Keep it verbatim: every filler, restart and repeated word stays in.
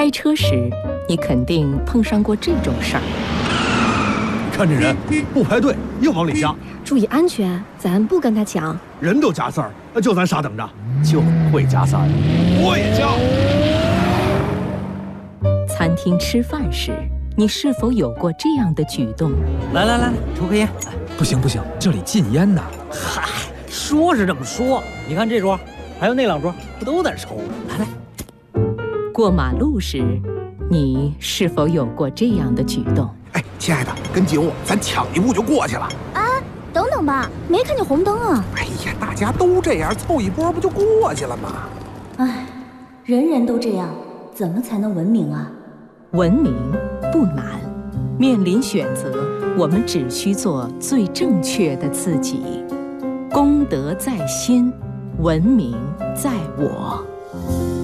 开车时，你肯定碰上过这种事儿。 看这人不排队硬往里加， 注意安全，咱不跟他抢。 人都加塞儿，就咱傻等着， 就会加塞儿。 我也加。 餐厅吃饭时，你是否有过这样的举动？ 来来来，抽根烟。 不行不行，这里禁烟呐。 嗨，说是这么说，你看这桌，还有那两桌，不都在抽？来来。 过马路时，你是否有过这样的举动？ 哎，亲爱的，跟紧我，咱抢一步就过去了。 啊，等等吧，没看见红灯啊。 哎呀，大家都这样，凑一波不就过去了吗？ 哎，人人都这样，怎么才能文明啊？ 文明不难，面临选择，我们只需做最正确的自己。公德在心，文明在我。